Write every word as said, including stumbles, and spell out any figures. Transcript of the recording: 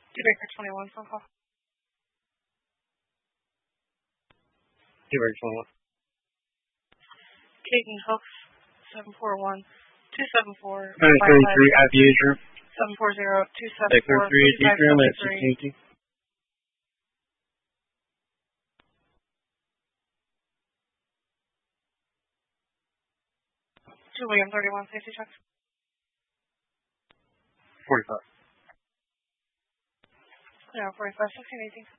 Two Baker twenty-one phone call. Two Baker twenty-one. Caden Hooks, seven four one, two seven four, nine thirty-three Aviation. seven four zero, two seven six four, three five seven three. Two William thirty-one, safety check. forty-five. Yeah, forty-five, sixteen, eighteen.